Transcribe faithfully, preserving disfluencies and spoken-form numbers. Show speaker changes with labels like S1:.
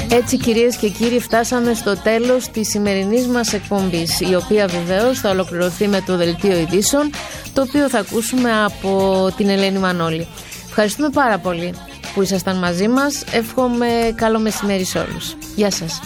S1: Έτσι, κυρίες και κύριοι, φτάσαμε στο τέλος της σημερινής μας εκπομπής, η οποία βεβαίως θα ολοκληρωθεί με το δελτίο ειδήσεων, το οποίο θα ακούσουμε από την Ελένη Μανώλη. Ευχαριστούμε πάρα πολύ που ήσασταν μαζί μας. Εύχομαι καλό μεσημέρι σε όλους. Γεια σας.